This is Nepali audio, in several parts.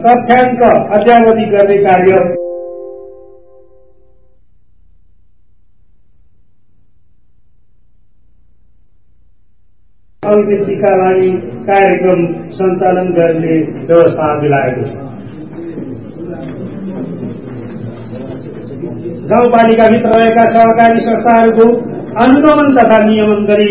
तथ्याङ्क अद्यावधि गर्ने कार्य अभिव्यक्तिका लागि कार्यक्रम सञ्चालन गर्ने व्यवस्था मिलाएको छ। गाउँपालिकाभित्र रहेका सहकारी संस्थाहरूको अनुगमन तथा नियमन गरी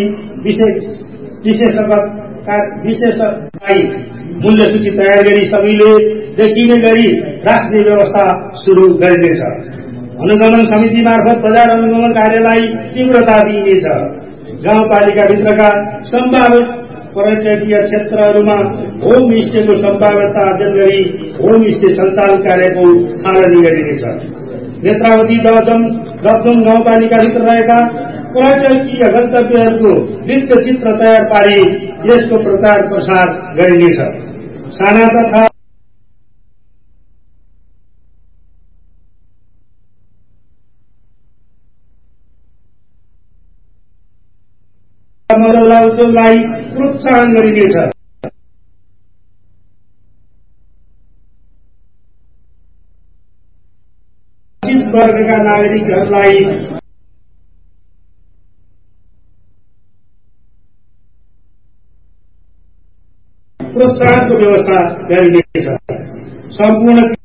विशेषताई मूल्य सूची तयार गरी सबैले देखिने गरी राख्ने व्यवस्था सुरु गरिनेछ। अनुगमन समिति मार्फत बजार अनुगमन कार्यलाई तीव्रता दिइनेछ। गाउँपालिकाभित्रका सम्भावित पर्यटकीय क्षेत्रहरूमा होम स्टेको सम्भाव्यता अध्ययन गरी होम स्टे सञ्चालन कार्यको थालनी गरिनेछ। नेत्रावती दपदम गाउँपालिकाभित्र रहेका पर्यटकीय गन्तव्यहरूको वृत्तचित्र तयार पारी यसको प्रचार प्रसार गरिनेछ। साना तथा मरौला उद्योगलाई प्रोत्साहन गरिनेछ। वर्गका नागरिकहरूलाई प्रोत्साहनको व्यवस्था गरिनेछ। सम्पूर्ण